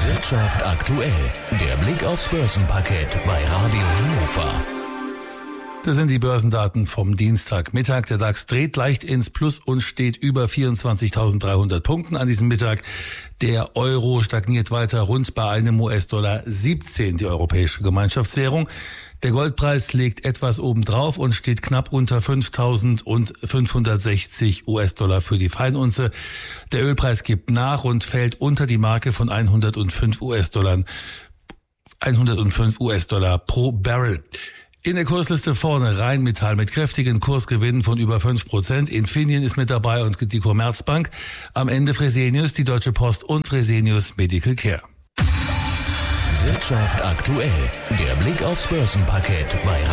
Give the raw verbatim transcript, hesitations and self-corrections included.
Wirtschaft aktuell. Der Blick aufs Börsenparkett bei Radio Hannover. Das sind die Börsendaten vom Dienstagmittag. Der DAX dreht leicht ins Plus und steht über vierundzwanzigtausenddreihundert Punkten an diesem Mittag. Der Euro stagniert weiter rund bei einem U S-Dollar siebzehn, die europäische Gemeinschaftswährung. Der Goldpreis legt etwas obendrauf und steht knapp unter fünftausendfünfhundertsechzig U S-Dollar für die Feinunze. Der Ölpreis gibt nach und fällt unter die Marke von hundertfünf U S-Dollar, hundertfünf U S-Dollar pro Barrel. In der Kursliste vorne Rheinmetall mit kräftigen Kursgewinnen von über fünf Prozent. Infineon ist mit dabei und die Commerzbank. Am Ende Fresenius, die Deutsche Post und Fresenius Medical Care. Wirtschaft aktuell. Der Blick aufs Börsenparkett bei